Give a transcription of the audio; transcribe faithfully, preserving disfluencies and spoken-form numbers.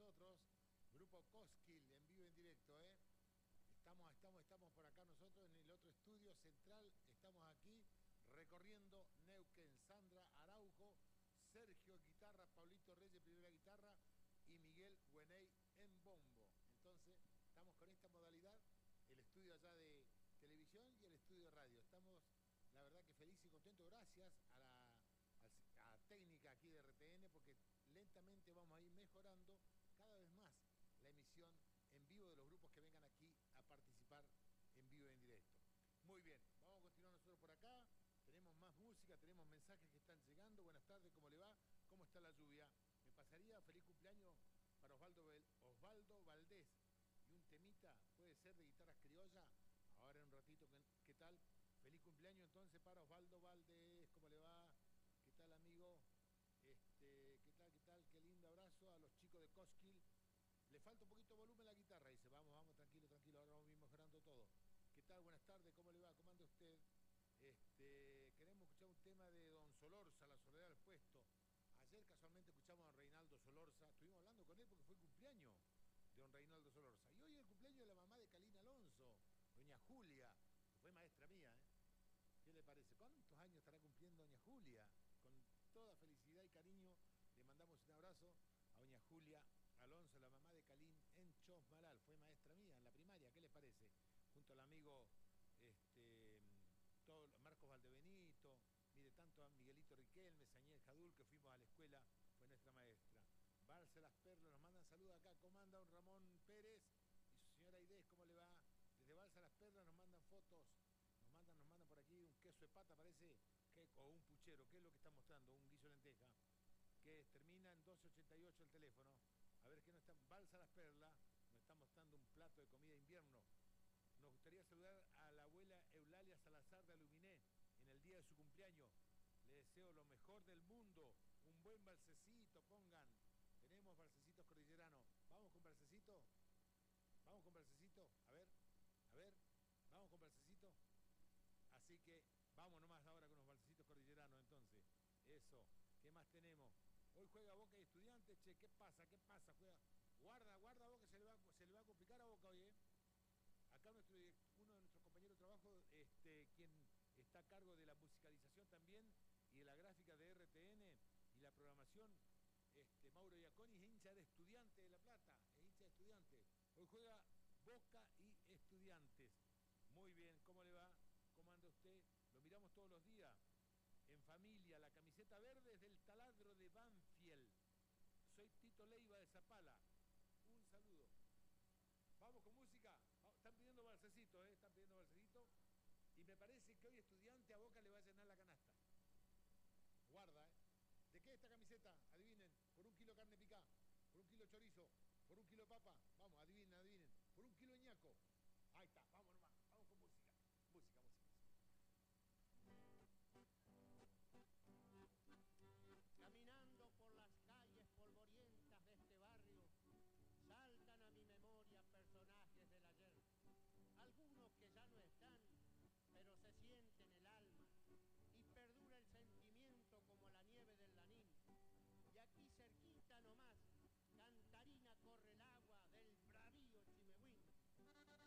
nosotros, Grupo Koskil, en vivo en directo, ¿eh? Estamos, estamos, estamos por acá nosotros en el otro estudio central, estamos aquí recorriendo Neuquén. Sandra Araujo, Sergio en guitarra, Pablito Reyes primera guitarra y Miguel Güeney en bombo. Entonces, estamos con esta modalidad, el estudio allá de televisión y el estudio de radio. Estamos, la verdad que felices y contentos, gracias a la a, a técnica aquí de R T N, porque lentamente vamos a ir mejorando cada vez más la emisión en vivo de los grupos que vengan aquí a participar en vivo y en directo. Muy bien, vamos a continuar nosotros por acá. Tenemos más música, tenemos mensajes que están llegando. Buenas tardes, ¿cómo le va? ¿Cómo está la lluvia? Me pasaría feliz cumpleaños para Osvaldo, Osvaldo Valdés. Y un temita, puede ser de guitarras criolla. Ahora en un ratito, ¿qué tal? Feliz cumpleaños entonces para Osvaldo Valdés. ¿Cómo le va? ¿Qué tal, amigo? Este, ¿qué tal, qué tal? Qué lindo abrazo a los chicos de Koskil. Le falta un poquito de volumen a la guitarra. Dice, vamos, vamos, tranquilo, tranquilo. Ahora vamos a ir mejorando todo. ¿Qué tal? Buenas tardes. ¿Cómo le va? ¿Cómo anda usted? Este, queremos escuchar un tema de Don Solorza, La Soledad del Puesto. Ayer casualmente escuchamos a don Reinaldo Solorza. Estuvimos hablando con él porque fue el cumpleaños de don Reinaldo Solorza. Y hoy es el cumpleaños de la mamá de Calina Alonso, doña Julia, que fue maestra mía, ¿eh? ¿Qué le parece? ¿Cuántos años estará cumpliendo doña Julia? Con toda felicidad y cariño le mandamos un abrazo a doña Julia Alonso, la mamá de Calín en Chosmalal. Fue maestra mía en la primaria, ¿qué le parece? Junto al amigo este, todo, Marcos Valdebenito, mire tanto a Miguelito Riquelme, Sañel Jadul, que fuimos a la escuela, fue nuestra maestra. Barce Las Perlas, nos mandan saludos acá, comanda don Ramón Pérez y su señora Aidez, ¿cómo le va? Desde Balsa Las Perlas nos mandan fotos, nos mandan, nos mandan por aquí un queso de pata, parece, que, o un puchero, ¿qué es lo que está mostrando? Un guiso de lenteja, que termina en doce ochenta y ocho el teléfono. A ver qué nos está, Balsa Las Perlas, nos está mostrando un plato de comida de invierno. Nos gustaría saludar a la abuela Eulalia Salazar de Aluminé en el día de su cumpleaños. Le deseo lo mejor del mundo, un buen balsecito, pongan. Tenemos balsecitos cordilleranos. ¿Vamos con balsecito? ¿Vamos con balsecito? A ver, a ver, ¿vamos con balsecito? Así que vamos nomás ahora con los balsecitos cordilleranos entonces. Eso, ¿qué más tenemos? Hoy juega Boca y Estudiantes, che, ¿qué pasa? ¿Qué pasa? Juega. Guarda, guarda Boca, se le va, se le va a complicar a Boca hoy, ¿eh? Acá nuestro, uno de nuestros compañeros de trabajo, este, quien está a cargo de la musicalización también y de la gráfica de R T N y la programación, este, Mauro Iaconi, es hincha de Estudiantes de La Plata, es hincha de Estudiantes. Hoy juega Boca y Estudiantes. Muy bien, ¿cómo le va? ¿Cómo anda usted? Lo miramos todos los días, en familia. La camiseta verde es del taladro de Banfield. Soy Tito Leiva de Zapala. Un saludo. Vamos con música. Están pidiendo balsecito, ¿eh? Están pidiendo balsecito. Y me parece que hoy Estudiante a Boca le va a llenar la canasta. Guarda, ¿eh? ¿De qué es esta camiseta? Adivinen. Por un kilo de carne picada, por un kilo de chorizo, por un kilo de papa. Vamos, adivinen, adivinen.